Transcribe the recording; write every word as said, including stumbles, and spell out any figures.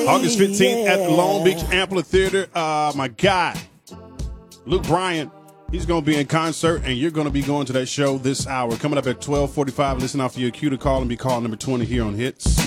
August fifteenth at the Long Beach Amphitheater. Uh, my guy, Luke Bryan, he's going to be in concert, and you're going to be going to that show this hour. Coming up at twelve forty-five, listen out for your cue to call and be call number twenty here on Hits.